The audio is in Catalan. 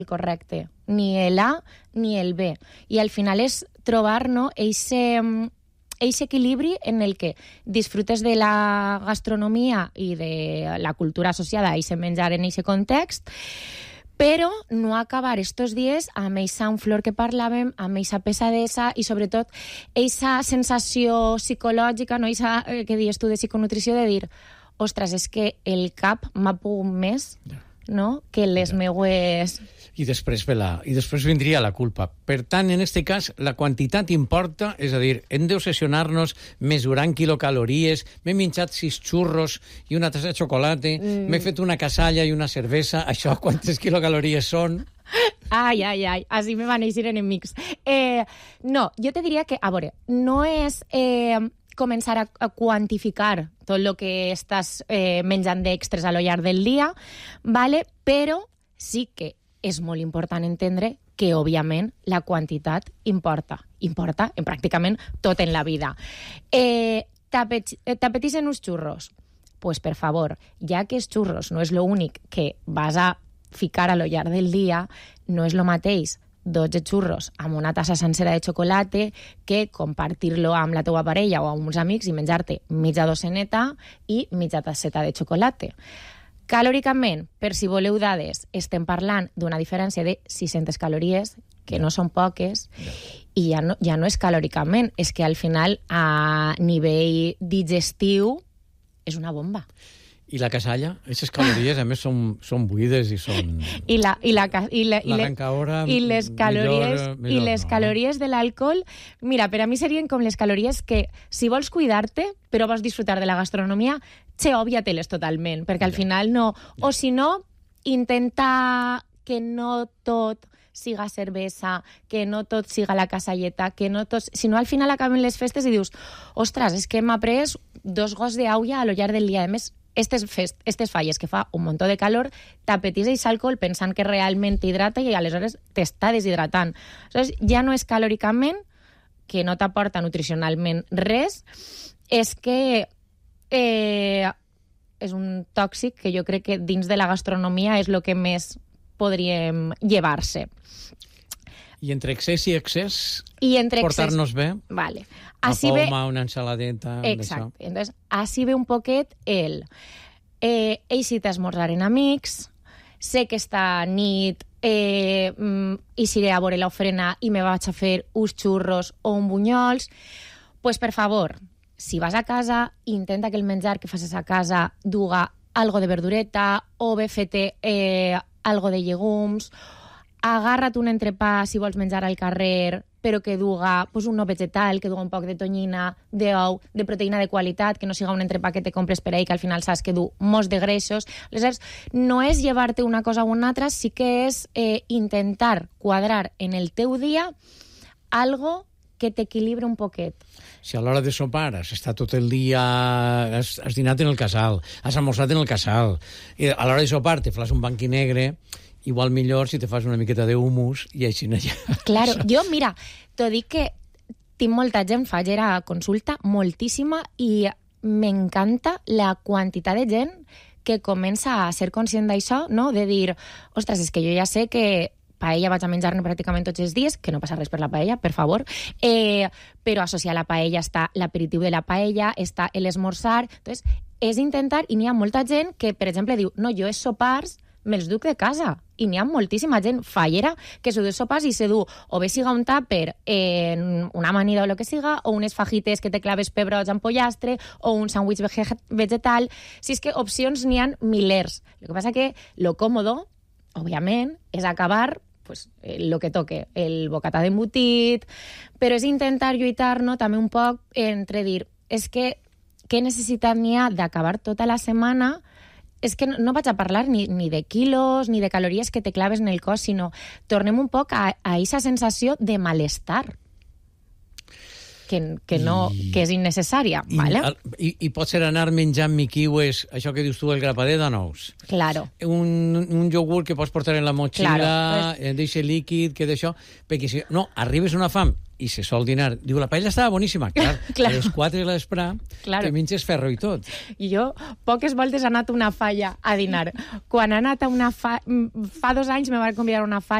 correcte, ni el A ni el B. I al final és trobar, no, eixe equilibri en el que disfrutes de la gastronomia i de la cultura associada a eixe menjar en eixe context, però no acabar estos dies amb eixa flor que parlàvem, amb eixa pesadesa i sobretot eixa sensació psicològica, no, eixa que dius tu de psiconutrició, de dir, ostres, és que el cap m'ha pogut més, no?, que les meues... I després vindria la culpa. Per tant, en aquest cas, la quantitat importa, és a dir, hem d'obsessionar-nos mesurant quilocalories, m'he menjat 6 xurros i una tassa de xocolata, m'he fet una casalla i una cervesa, això quantes quilocalories són? Ai, així me van eixir enemics. No, jo te diria que, a veure, no és... començar a quantificar tot el que estàs menjant d'extres a lo llarg del dia, ¿vale? Però sí que és molt important entendre que, òbviament, la quantitat importa en pràcticament tot en la vida. T'apeteixen uns xurros? Pues, per favor, ja que els xurros no és l'únic que vas a ficar a lo llarg del dia, no és lo mateix 12 xurros amb una tassa sencera de xocolata que compartir-lo amb la teua parella o amb uns amics i menjar-te mitja doceneta i mitja tasseta de xocolata. Calòricament, per si voleu dades, estem parlant d'una diferència de 600 calories, que no són poques, i ja no és calòricament, és que al final a nivell digestiu és una bomba. I la casalla? Aquestes calories, a més, són buides i són... I les calories de l'alcohol, mira, per a mi serien com les calories que, si vols cuidar-te, però vols disfrutar de la gastronomia, òbvia-te-les totalment, perquè al final no... O si no, intenta que no tot siga cervesa, que no tot siga la casalleta, que no tot... Si no, al final acaben les festes i dius, ostres, és que m'ha pres 2 gots d'aulla a lo llarg del dia. A més, estes falles que fa un muntó de calor, t'apeteixes alcohol pensant que realment t'hidrata i aleshores t'està deshidratant. Aleshores, ja no és calòricament, que no t'aporta nutricionalment res, és que és un tòxic que jo crec que dins de la gastronomia és el que més podríem llevar-se. I entre excés i excés, portar-nos bé? Vale. Una poma, una ensaladeta... Exacte. Entonces, així ve un poquet el... He eixit a esmorzar en amics, sé que esta nit eixiré a veure l'ofrena i me vaig a fer uns xurros o un bunyols. Pues, per favor, si vas a casa, intenta que el menjar que facis a casa duga algo de verdureta o bé fete algo de llegums. Agarra't un entrepà si vols menjar al carrer, però que duga un no vegetal, que duga un poc de tonyina, d'ou, de proteïna de qualitat, que no siga un entrepà que te compres per ahí, que al final saps que du molts de greixos. Aleshores, no és llevar-te una cosa o una altra, sí que és intentar quadrar en el teu dia algo que t'equilibri un poquet. Si a l'hora de sopar has estat tot el dia, has dinat en el casal, has almorzat en el casal, i a l'hora de sopar te fas un banqui negre, igual millor si te fas una miqueta d'humus i així no hi ha... Claro, jo, mira, t'ho dic que tinc molta gent, faig a consulta, moltíssima, i m'encanta la quantitat de gent que comença a ser conscient d'això, no? De dir, ostres, és que jo ja sé que paella vaig a menjar-ne pràcticament tots els dies, que no passa res per la paella, per favor, però associar a la paella està l'aperitiu de la paella, està l'esmorzar, entonces és intentar, i n'hi ha molta gent que, per exemple, diu, no, jo els sopars me'ls duc de casa, i n'hi ha moltíssima gent fallera que s'ho du sopars i se du o bé siga un tàper en una amanida o el que siga, o unes fajites que te claves pebrots amb pollastre, o un sàndwich vegetal. Si és que opcions n'hi ha milers. El que passa que lo còmodo, òbviament, és acabar el que toque, el bocata d'embotit, però és intentar lluitar, no, també un poc entre dir, és que què necessitat n'hi ha d'acabar tota la setmana. És que no vaig a parlar ni de quilos ni de calories que te claves en el cos, sinó tornem un poc a aquesta sensació de malestar. que és innecessària. Vale? I pot ser anar menjant miquiues, això que dius tu, el grapader de nous. Claro. Un iogurt que pots portar en la motxilla, claro, d'eixe líquid, que d'això, perquè si no, arribes una fam i se sol dinar. Diu, la paella estava boníssima. Clar, claro. A les 4 de l'espre, claro, te menges ferro i tot. I jo poques voltes he anat a una falla a dinar. Quan he anat a fa 2 anys me van convidar a una falla